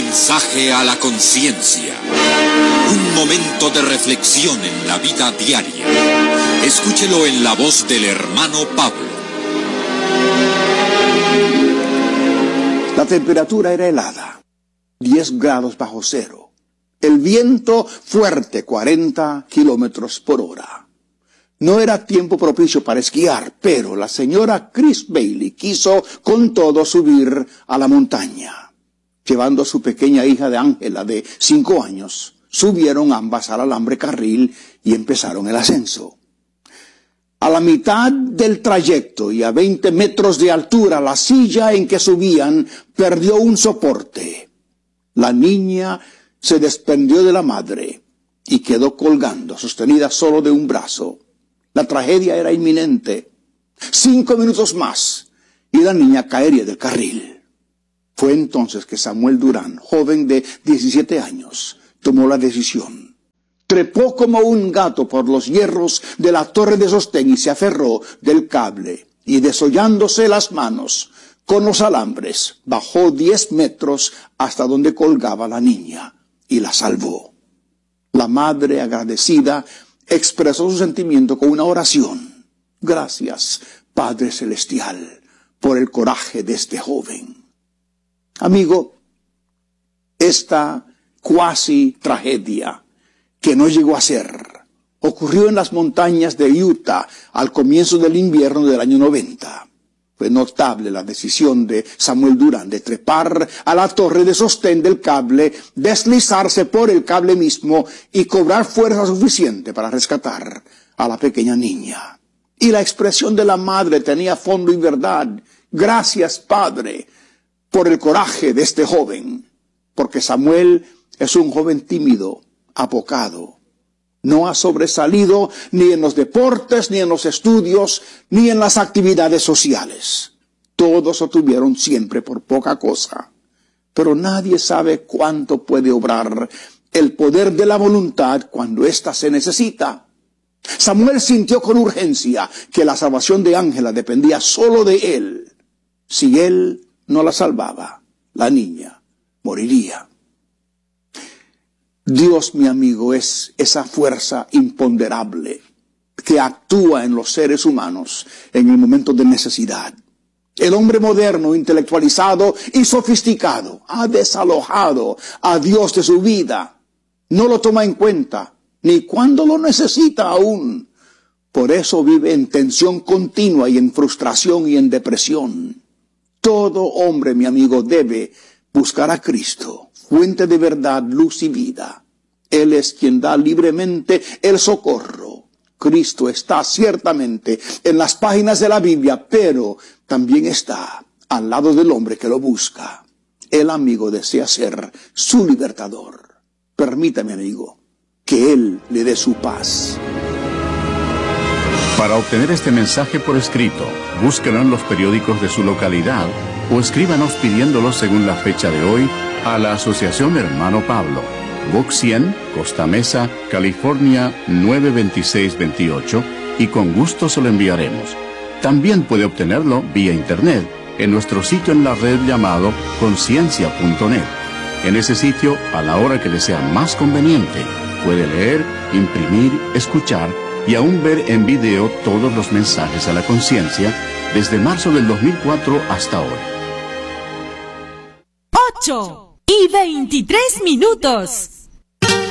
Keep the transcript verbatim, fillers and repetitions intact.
Mensaje a la conciencia. Un momento de reflexión en la vida diaria. Escúchelo en la voz del hermano Pablo. La temperatura era helada, diez grados bajo cero. El viento fuerte, cuarenta kilómetros por hora. No era tiempo propicio para esquiar, pero la señora Chris Bailey quiso con todo subir a la montaña. Llevando a su pequeña hija de Ángela de cinco años, subieron ambas al alambre carril y empezaron el ascenso. A la mitad del trayecto y a veinte metros de altura, la silla en que subían perdió un soporte. La niña se desprendió de la madre y quedó colgando, sostenida solo de un brazo. La tragedia era inminente. Cinco minutos más y la niña caería del carril. Fue entonces que Samuel Durán, joven de diecisiete años, tomó la decisión. Trepó como un gato por los hierros de la torre de sostén y se aferró del cable, y desollándose las manos con los alambres, bajó diez metros hasta donde colgaba la niña y la salvó. La madre, agradecida, expresó su sentimiento con una oración. Gracias, Padre Celestial, por el coraje de este joven. Amigo, esta cuasi tragedia que no llegó a ser, ocurrió en las montañas de Utah al comienzo del invierno del año noventa. Fue notable la decisión de Samuel Durán de trepar a la torre de sostén del cable, deslizarse por el cable mismo y cobrar fuerza suficiente para rescatar a la pequeña niña. Y la expresión de la madre tenía fondo y verdad. Gracias, Padre, por el coraje de este joven, porque Samuel es un joven tímido, apocado. No ha sobresalido ni en los deportes, ni en los estudios, ni en las actividades sociales. Todos obtuvieron siempre por poca cosa. Pero nadie sabe cuánto puede obrar el poder de la voluntad cuando ésta se necesita. Samuel sintió con urgencia que la salvación de Ángela dependía solo de él. Si él no la salvaba, la niña moriría. Dios, mi amigo, es esa fuerza imponderable que actúa en los seres humanos en el momento de necesidad. El hombre moderno, intelectualizado y sofisticado ha desalojado a Dios de su vida. No lo toma en cuenta, ni cuando lo necesita aún. Por eso vive en tensión continua y en frustración y en depresión. Todo hombre, mi amigo, debe buscar a Cristo, fuente de verdad, luz y vida. Él es quien da libremente el socorro. Cristo está ciertamente en las páginas de la Biblia, pero también está al lado del hombre que lo busca. El amigo desea ser su libertador. Permítame, amigo, que Él le dé su paz. Para obtener este mensaje por escrito, búsquelo en los periódicos de su localidad o escríbanos pidiéndolo según la fecha de hoy a la Asociación Hermano Pablo, Box cien, Costa Mesa, California nueve veintiséis veintiocho, y con gusto se lo enviaremos. También puede obtenerlo vía internet en nuestro sitio en la red llamado conciencia punto net. En ese sitio, a la hora que le sea más conveniente, puede leer, imprimir, escuchar y aún ver en video todos los mensajes a la conciencia desde marzo del dos mil cuatro hasta hoy. ocho y veintitrés minutos.